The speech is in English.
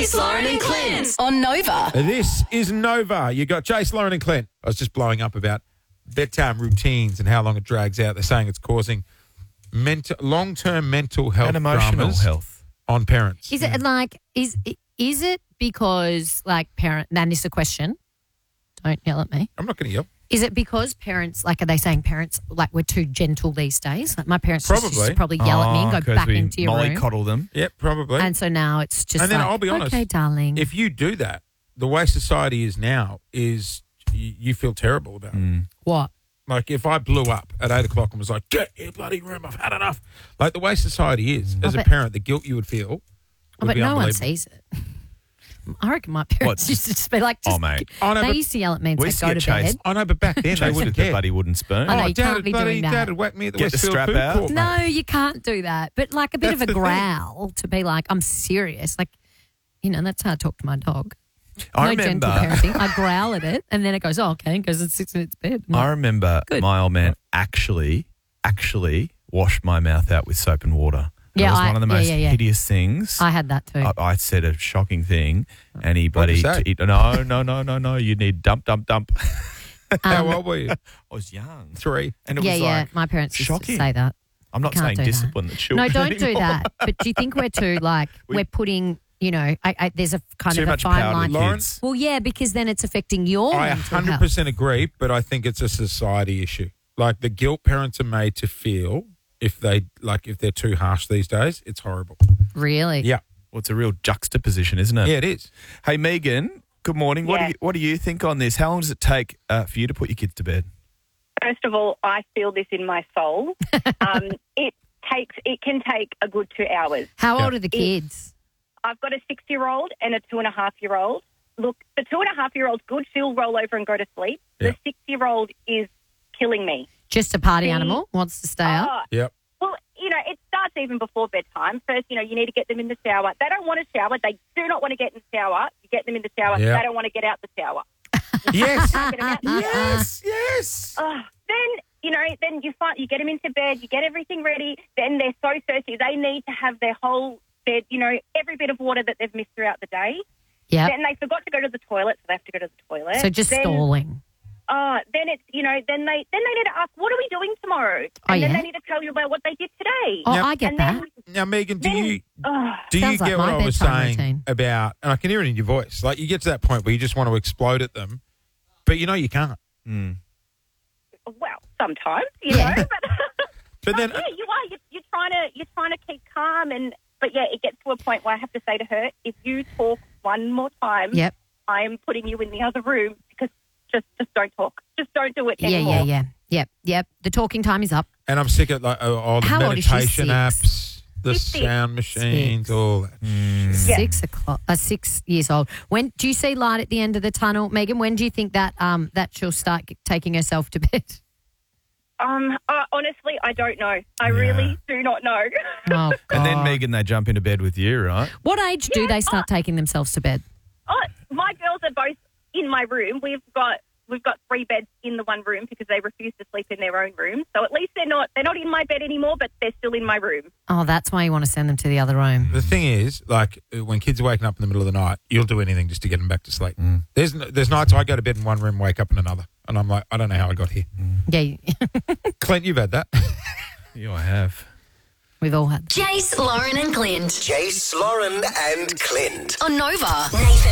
Jace, Lauren and Clint on Nova. This is Nova. You got Jace, Lauren and Clint. I was just blowing up about bedtime routines and how long it drags out. They're saying it's causing long-term mental health and emotional dramas health on parents. Is it like is it because like parent? That is the question. Don't yell at me. I'm not going to yell. Is it because parents, like, are they saying parents, like, we're too gentle these days? Like, my parents used to probably yell at me and go back into your room. mollycoddle them. Yep, probably. And so now it's just And then like, I'll be honest, okay, darling. if you do that, the way society is now is you feel terrible about it. What? Like if I blew up at 8 o'clock and was like, get your bloody room, I've had enough. Like the way society is, as a parent, the guilt you would feel would But be no one unbelievable. sees it. I reckon my parents used to just be like, mate. They used to yell at me and We say, used to go get to bed. chased. I know, but back then they Chased wouldn't with the care. bloody wooden spoon. I know, you Dad can't would be doing that. Dad would whack me at the Get the Westfield strap Food out. Court, No, mate. you can't do that. But like a bit That's of a the thing. growl to be like, I'm serious. Like, that's how I talk to my dog. I No gentle remember. parenting. I growl at it and then it goes, oh, okay, and goes and sits in its bed. I'm I like, remember Good. my old man actually washed my mouth out with soap and water. Yeah, it was one of the most yeah. hideous things. I had that too. I said a shocking thing, and he What'd you say? no. You need dump. How old were you? I was young, 3. and it yeah, was yeah. like My parents used to shocking. say that. I'm not Can't saying do that. discipline the children. No, don't do anymore. that. But do you think we're too, like, we're putting, there's a kind Too of a much fine power to line. the Lauren? kids. Well, yeah, because then it's affecting your I mental 100% health. agree, but I think it's a society issue. Like the guilt parents are made to feel if they're too harsh these days, it's horrible. Really? Yeah. Well, it's a real juxtaposition, isn't it? Yeah, it is. Hey, Megan. Good morning. Yeah. What do you think on this? How long does it take for you to put your kids to bed? First of all, I feel this in my soul. It can take a good 2 hours. How old are the kids? I've got a 6-year-old and a 2.5-year-old. Look, the 2.5-year-old's good. She'll roll over and go to sleep. Yeah. The 6-year-old is killing me. Just a party animal, wants to stay up. Yep. Well, it starts even before bedtime. First, you need to get them in the shower. They don't want to shower. They do not want to get in the shower. You get them in the shower. Yeah. They don't want to get out the shower. Yes. Get them out the shower. yes. Then you get them into bed, you get everything ready. Then they're so thirsty. They need to have their every bit of water that they've missed throughout the day. Yeah. Then they forgot to go to the toilet, so they have to go to the toilet. So just stalling. Then it's then they need to ask, what are we doing tomorrow? And then they need to tell you about what they did today. Oh, Yep. I get And that. Now, Megan, do you Sounds like get my what I was bedtime saying routine. about, and I can hear it in your voice, like you get to that point where you just want to explode at them, but you can't. Well, sometimes, Yeah. But then, yeah, you are. You're trying to keep calm, but yeah, it gets to a point where I have to say to her, if you talk one more time, Yep. I am putting you in the other room because just don't talk. Just don't do it anymore. Yeah. Yep. The talking time is up. and I'm sick of all the How old is she? meditation 6? apps, the 6. sound machines, 6. all that. Yeah. 6 years old. When do you see light at the end of the tunnel, Megan? When do you think that she'll start taking herself to bed? Honestly, I don't know. I really do not know. Oh, God. And then, Megan, they jump into bed with you, right? What age do they start taking themselves to bed? My girls are both in my room. We've got 3 beds in the one room because they refuse to sleep in their own room. So at least they're not in my bed anymore, but they're still in my room. Oh, that's why you want to send them to the other room. The thing is, like when kids are waking up in the middle of the night, you'll do anything just to get them back to sleep. There's nights I go to bed in one room, wake up in another, and I'm like, I don't know how I got here. Yeah, Clint, you've had that. Yeah, I have. we've all had. Jace, Lauren and Clint Jace, Lauren and Clint. on Nova. Nathan